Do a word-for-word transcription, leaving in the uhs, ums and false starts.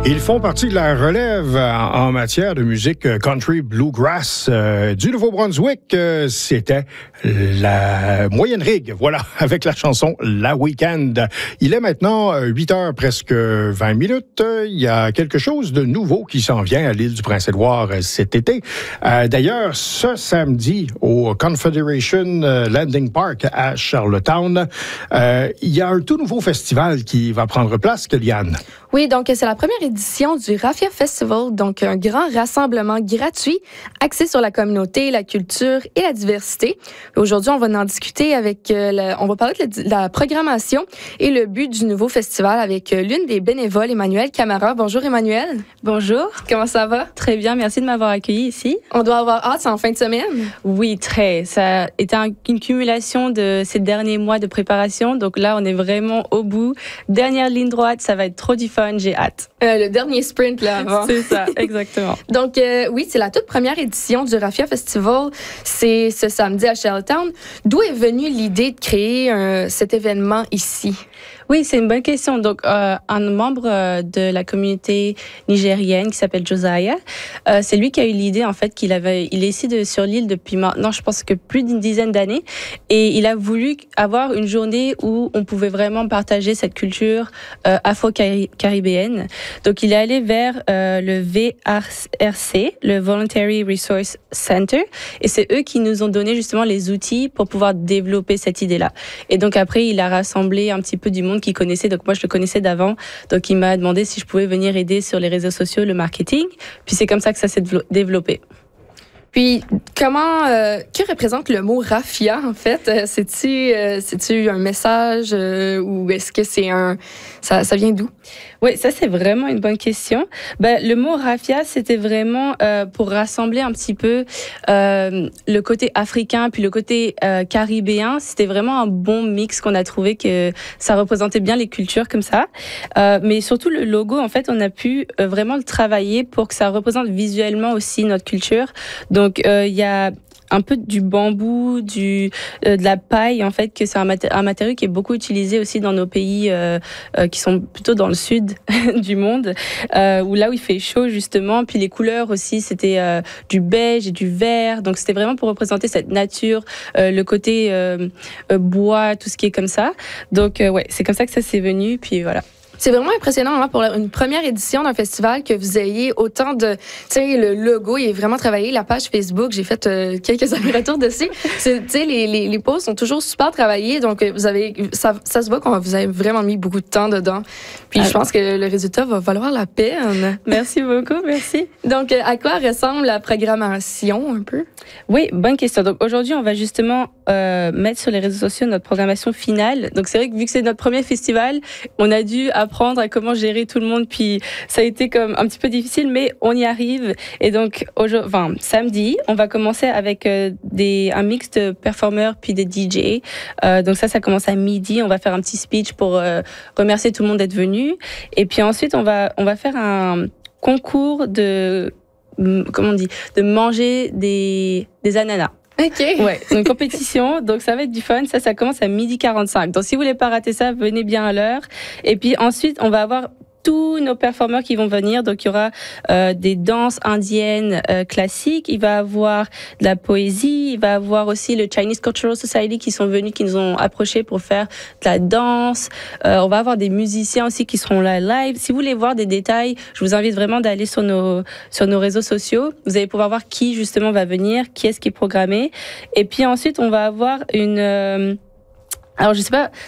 Ils font partie de la relève en matière de musique country bluegrass euh, du Nouveau-Brunswick. Euh, c'était la Moyenne Rigue, voilà, avec la chanson La Weekend. Il est maintenant huit heures presque vingt minutes. Il y a quelque chose de nouveau qui s'en vient à l'île du Prince-Édouard cet été. Euh, d'ailleurs, ce samedi au Confederation Landing Park à Charlottetown, euh, il y a un tout nouveau festival qui va prendre place, Kellyanne. Oui, donc c'est la première édition du Raffia Festival, donc un grand rassemblement gratuit axé sur la communauté, la culture et la diversité. Aujourd'hui, on va en discuter avec, euh, la, on va parler de la, la programmation et le but du nouveau festival avec euh, l'une des bénévoles, Emmanuelle Camara. Bonjour Emmanuelle. Bonjour. Comment ça va? Très bien, merci de m'avoir accueillie ici. On doit avoir hâte, c'est en fin de semaine? Oui, très. Ça a été un, une cumulation de ces derniers mois de préparation, donc là, on est vraiment au bout. Dernière ligne droite, ça va être trop du fun. J'ai hâte. Euh, le dernier sprint, là, avant. C'est ça, exactement. Donc, euh, oui, c'est la toute première édition du Raffia Festival. C'est ce samedi à Charlottetown. D'où est venue l'idée de créer euh, cet événement ici? Oui, c'est une bonne question. Donc, euh, un membre euh, de la communauté nigérienne qui s'appelle Josiah, euh, c'est lui qui a eu l'idée, en fait, qu'il avait, il est ici de, sur l'île depuis maintenant, je pense que plus d'une dizaine d'années. Et il a voulu avoir une journée où on pouvait vraiment partager cette culture euh, afro-caribéenne. Donc, il est allé vers euh, le V R C, le Voluntary Resource Center. Et c'est eux qui nous ont donné justement les outils pour pouvoir développer cette idée-là. Et donc, après, il a rassemblé un petit peu du monde qu'il connaissait. Donc, moi, je le connaissais d'avant. Donc, il m'a demandé si je pouvais venir aider sur les réseaux sociaux, le marketing. Puis, c'est comme ça que ça s'est développé. Puis, comment, euh, que représente le mot raffia, en fait? Euh, c'est-tu, euh, c'est-tu un message euh, ou est-ce que c'est un... Ça, ça vient d'où? Oui, ça, c'est vraiment une bonne question. Ben, le mot raffia, c'était vraiment euh, pour rassembler un petit peu euh, le côté africain puis le côté euh, caribéen. C'était vraiment un bon mix qu'on a trouvé, que ça représentait bien les cultures comme ça. Euh, mais surtout, le logo, en fait, on a pu euh, vraiment le travailler pour que ça représente visuellement aussi notre culture. Donc, il euh, y a un peu du bambou, du, euh, de la paille, en fait, que c'est un, maté- un matériau qui est beaucoup utilisé aussi dans nos pays euh, euh, qui sont plutôt dans le sud du monde, euh, où là où il fait chaud, justement. Puis les couleurs aussi, c'était euh, du beige et du vert. Donc, c'était vraiment pour représenter cette nature, euh, le côté euh, euh, bois, tout ce qui est comme ça. Donc, euh, ouais, c'est comme ça que ça s'est venu. Puis voilà. C'est vraiment impressionnant hein, pour une première édition d'un festival que vous ayez autant de... Tu sais, le logo, il est vraiment travaillé. La page Facebook, j'ai fait euh, quelques allers-retours dessus. Tu sais, les, les, les posts sont toujours super travaillés. Donc, vous avez, ça, ça se voit qu'on vous avez vraiment mis beaucoup de temps dedans. Puis, ah, je pense que le résultat va valoir la peine. Merci beaucoup, merci. Donc, à quoi ressemble la programmation un peu? Oui, bonne question. Donc, aujourd'hui, on va justement euh, mettre sur les réseaux sociaux notre programmation finale. Donc, c'est vrai que vu que c'est notre premier festival, on a dû apprendre à comment gérer tout le monde, puis ça a été comme un petit peu difficile, mais on y arrive. Et donc, aujourd'hui, enfin, samedi, on va commencer avec euh, des, un mix de performeurs puis de D J. Euh, donc ça, ça commence à midi. On va faire un petit speech pour euh, remercier tout le monde d'être venu. Et puis ensuite, on va, on va faire un concours de, comment on dit, de manger des, des ananas. OK. Ouais, une compétition, donc ça va être du fun. Ça, ça commence à midi quarante-cinq. Donc, si vous voulez pas rater ça, venez bien à l'heure. Et puis ensuite, on va avoir tous nos performeurs qui vont venir. Donc, il y aura euh, des danses indiennes euh, classiques. Il va y avoir de la poésie. Il va y avoir aussi le Chinese Cultural Society qui sont venus, qui nous ont approchés pour faire de la danse. Euh, on va avoir des musiciens aussi qui seront là live. Si vous voulez voir des détails, je vous invite vraiment d'aller sur nos, sur nos réseaux sociaux. Vous allez pouvoir voir qui, justement, va venir, qui est-ce qui est programmé. Et puis ensuite, on va avoir une... Euh, Alors, je sais pas